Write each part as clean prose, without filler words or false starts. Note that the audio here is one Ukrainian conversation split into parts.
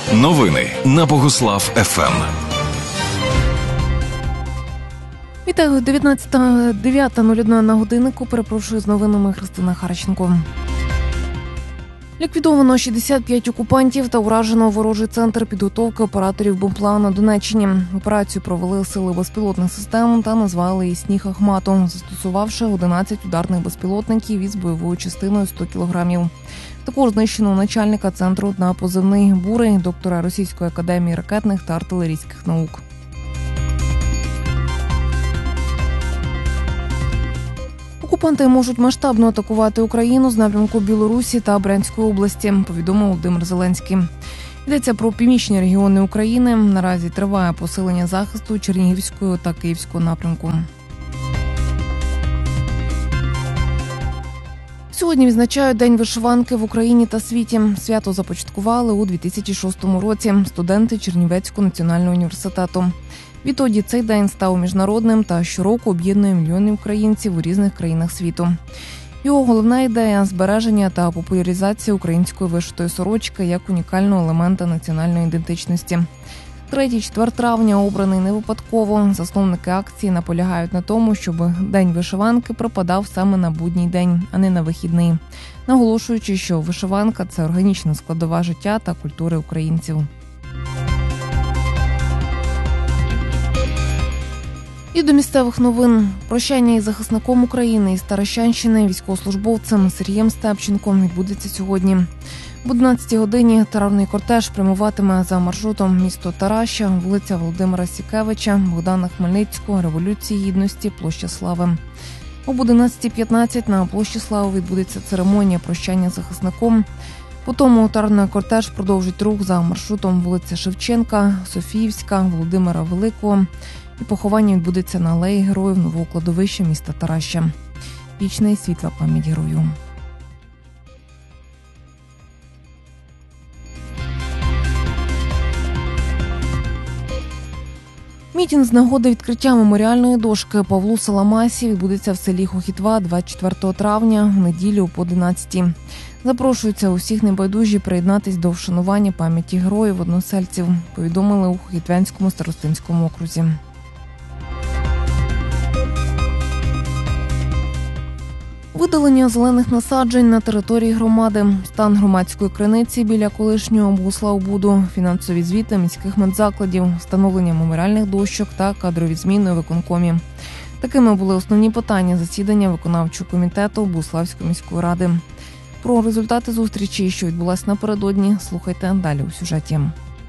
Новини на Богуслав ФМ. Вітаю, 9:01 на годиннику. Перепрошую, з новинами Христина Харченко. Ліквідовано 65 окупантів та уражено ворожий центр підготовки операторів БПЛА на Донеччині. Операцію провели сили безпілотних систем та назвали її «Сніг Ахмату», застосувавши 11 ударних безпілотників із бойовою частиною 100 кілограмів. Також знищено начальника центру на позивний «Бурий», доктора Російської академії ракетних та артилерійських наук. Окупанти можуть масштабно атакувати Україну з напрямку Білорусі та Брянської області, повідомив Володимир Зеленський. Йдеться про північні регіони України. Наразі триває посилення захисту Чернігівського та Київського напрямку. Сьогодні відзначають День вишиванки в Україні та світі. Свято започаткували у 2006 році студенти Чернівецького національного університету. Відтоді цей день став міжнародним та щороку об'єднує мільйони українців у різних країнах світу. Його головна ідея – збереження та популяризація української вишитої сорочки як унікального елемента національної ідентичності. 3-4 травня обраний не випадково. Засновники акції наполягають на тому, щоб День вишиванки припадав саме на будній день, а не на вихідний, наголошуючи, що вишиванка – це органічна складова життя та культури українців. І до місцевих новин. Прощання із захисником України із Таращанщини, військовослужбовцем Сергієм Степченком, відбудеться сьогодні. Об 11-й годині траурний кортеж прямуватиме за маршрутом місто Тараща, вулиця Володимира Сікевича, Богдана Хмельницького, Революції Гідності, площа Слави. Об 11:15 на площі Слави відбудеться церемонія прощання з захисником. Потім траурний кортеж продовжить рух за маршрутом вулиця Шевченка, Софіївська, Володимира Великого. І поховання відбудеться на алеї Героїв нового кладовища міста Тараща. Вічна і світла пам'ять герою. Мітинг з нагоди відкриття меморіальної дошки Павлу Саламасі відбудеться в селі Хохітва 24 травня, в неділю по 11-й. Запрошуються усіх небайдужі приєднатись до вшанування пам'яті героїв-односельців, повідомили у Хохітвянському старостинському окрузі. Видалення зелених насаджень на території громади, стан громадської криниці біля колишнього Богуславбуду, фінансові звіти міських медзакладів, встановлення меморіальних дощок та кадрові зміни у виконкомі. Такими були основні питання засідання виконавчого комітету Богуславської міської ради. Про результати зустрічі, що відбулася напередодні, слухайте далі у сюжеті.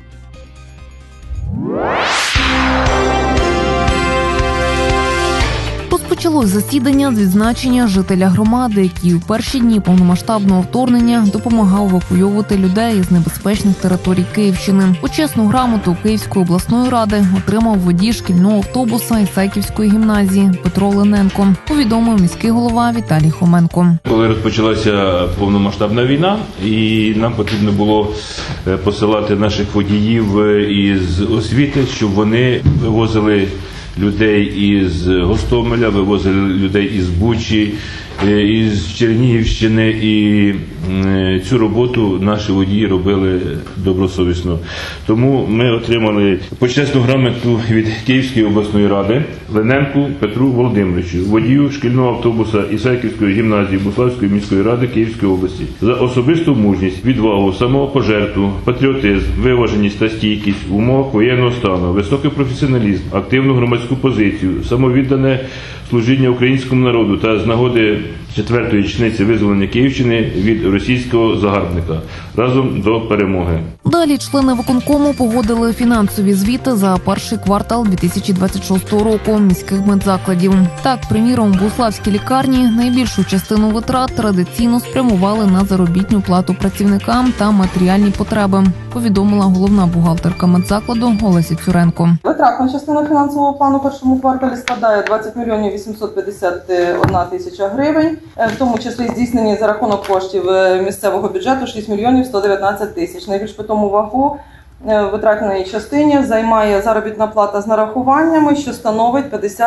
Розпочалось засідання з відзначення жителя громади, який у перші дні повномасштабного вторгнення допомагав евакуйовувати людей з небезпечних територій Київщини. Почесну грамоту Київської обласної ради отримав водій шкільного автобуса Ісаківської гімназії Петро Лененко, повідомив міський голова Віталій Хоменко. Коли розпочалася повномасштабна війна, і нам потрібно було посилати наших водіїв із освіти, щоб вони вивозили людей із Гостомеля, вивозили людей із Бучі, із Чернігівщини, і цю роботу наші водії робили добросовісно. Тому ми отримали почесну грамоту від Київської обласної ради Лененку Петру Володимировичу, водію шкільного автобуса Ісаківської гімназії Богуславської міської ради Київської області, за особисту мужність, відвагу, самопожертву, патріотизм, виваженість та стійкість в умовах воєнного стану, високий професіоналізм, активну громадську позицію, самовіддане служіння українському народу та з нагоди 4-ї річниці визволення Київщини від російського загарбника. Разом до перемоги. Далі члени виконкому погодили фінансові звіти за перший квартал 2026 року міських медзакладів. Так, приміром, в Богуславській лікарні найбільшу частину витрат традиційно спрямували на заробітну плату працівникам та матеріальні потреби, повідомила головна бухгалтерка медзакладу Олеся Цюренко. Витратна частина фінансового плану в першому кварталі складає 20 мільйонів 851 тисяча гривень, в тому числі здійснені за рахунок коштів місцевого бюджету 6 мільйонів 119 тисяч. Найбільш питому вагу витратної частині займає заробітна плата з нарахуваннями, що становить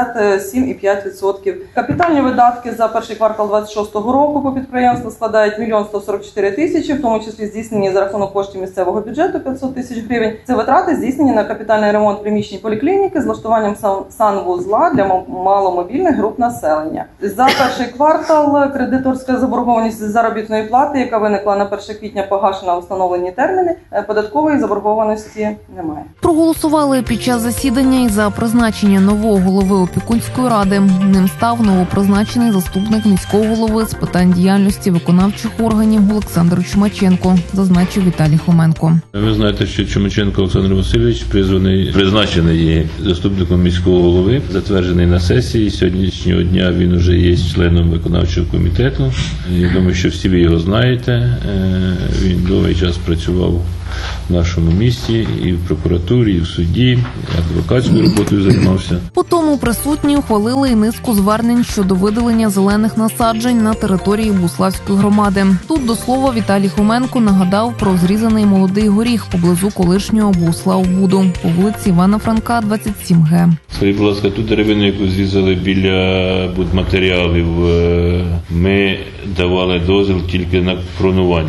57,5%. Капітальні видатки за перший квартал 2026 року по підприємству складають 1 144 тисячі, в тому числі здійснені за рахунок коштів місцевого бюджету 500 тисяч гривень. Це витрати здійснені на капітальний ремонт приміщень поліклініки з влаштуванням санвузла для маломобільних груп населення. За перший квартал кредиторська заборгованість з заробітної плати, яка виникла на 1 квітня, погашена у встановлені терміни, податкової заборгованості немає. Проголосували під час засідання і за призначення нового голови опікунської ради. Ним став новопризначений заступник міського голови з питань діяльності виконавчих органів Олександр Чумаченко, зазначив Віталій Хоменко. Ви знаєте, що Чумаченко Олександр Васильович призначений заступником міського голови, затверджений на сесії. З сьогоднішнього дня він вже є членом виконавчого комітету. Я думаю, що всі ви його знаєте. Він довгий час працював в нашому місті і в прокуратурі, і в суді, і адвокатською роботою займався. По тому присутні ухвалили і низку звернень щодо видалення зелених насаджень на території Буславської громади. Тут, до слова, Віталій Хоменко нагадав про зрізаний молодий горіх поблизу колишнього Буславбуду по вулиці Івана Франка, 27Г. Скажіть, будь ласка, ту деревину, яку зрізали біля будматеріалів, ми давали дозвіл тільки на кронування.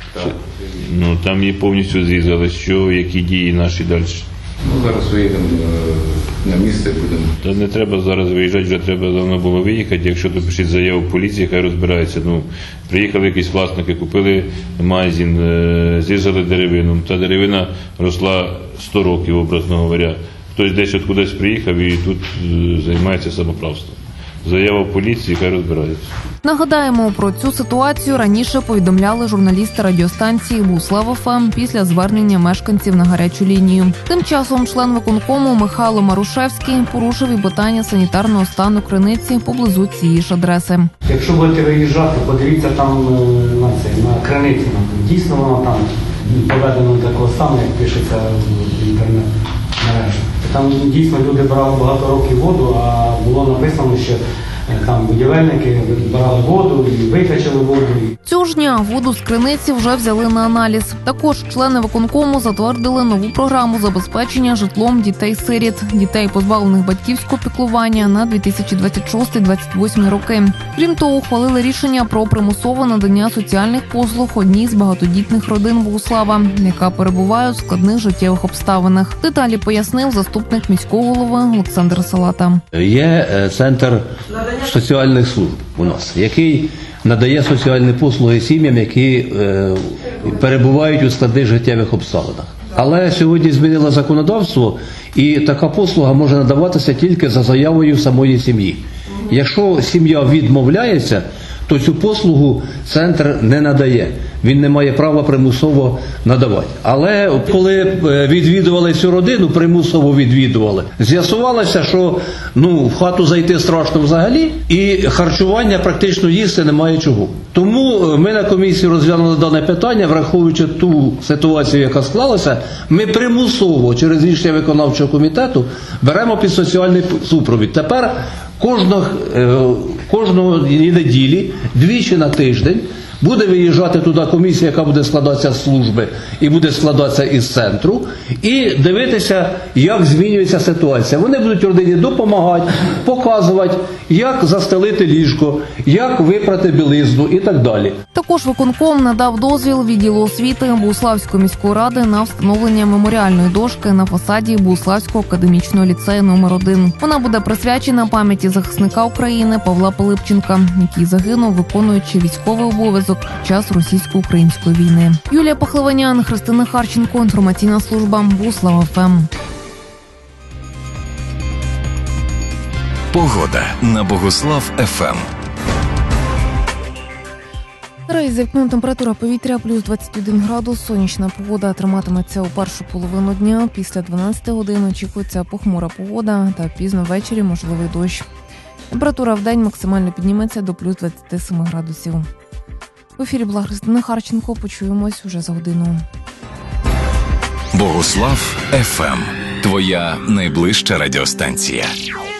Ну, там її повністю зрізали. Що, які дії наші далі? Зараз виїдемо на місце, будемо. Та не треба зараз виїжджати, вже треба давно було виїхати. Якщо то пишіть заяву в поліції, хай розбирається. Ну, приїхали якісь власники, купили магазин, зрізали деревину. Та деревина росла 100 років, образно говоря. Хтось десь от кудись приїхав і тут займається самоправством. Заява в поліції, хай розбирається. Нагадаємо, про цю ситуацію раніше повідомляли журналісти радіостанції «Буслав ФМ» після звернення мешканців на гарячу лінію. Тим часом член виконкому Михайло Марушевський порушив і питання санітарного стану криниці поблизу цієї ж адреси. Якщо будете виїжджати, подивіться там на криниці. Дійсно вона там поведено до такого стану, як пишеться в інтернет-мережі. Там дійсно люди брали багато років воду, а було написано, що там будівельники брали воду і викачали воду. Цього ж дня воду з криниці вже взяли на аналіз. Також члени виконкому затвердили нову програму забезпечення житлом дітей-сиріт, дітей, позбавлених батьківського піклування на 2026-2028 роки. Крім того, ухвалили рішення про примусове надання соціальних послуг одній з багатодітних родин Богуслава, яка перебуває у складних життєвих обставинах. Деталі пояснив заступник міського голови Олександр Салата. Є центр соціальних служб у нас, який надає соціальні послуги сім'ям, які перебувають у складних життєвих обставинах. Але сьогодні змінило законодавство, і така послуга може надаватися тільки за заявою самої сім'ї. Якщо сім'я відмовляється, то цю послугу центр не надає. Він не має права примусово надавати. Але коли відвідували цю родину, примусово відвідували, з'ясувалося, що в хату зайти страшно взагалі, і харчування практично їсти немає чого. Тому ми на комісії розглянули дане питання, враховуючи ту ситуацію, яка склалася, ми примусово через рішення виконавчого комітету беремо під соціальний супровід. Тепер кожної неділі, двічі на тиждень, буде виїжджати туди комісія, яка буде складатися з служби і буде складатися із центру, і дивитися, як змінюється ситуація. Вони будуть родині допомагати, показувати, як застелити ліжко, як випрати білизну і так далі. Також виконком надав дозвіл відділу освіти Буславської міської ради на встановлення меморіальної дошки на фасаді Буславського академічного ліцею номер 1. Вона буде присвячена пам'яті захисника України Павла Пилипченка, який загинув, виконуючи військовий обов'язок під час російсько-української війни. Юлія Пахливанян, Христина Харченко, інформаційна служба Буслав ФМ. Погода на Богуслав ФМ. Наразі за вікном температура повітря плюс 21 градус, сонячна погода триматиметься у першу половину дня. Після 12 годин очікується похмура погода та пізно ввечері можливий дощ. Температура в день максимально підніметься до плюс 27 градусів. В ефірі була Христина Харченко. Почуємось уже за годину. Богуслав ФМ. Твоя найближча радіостанція.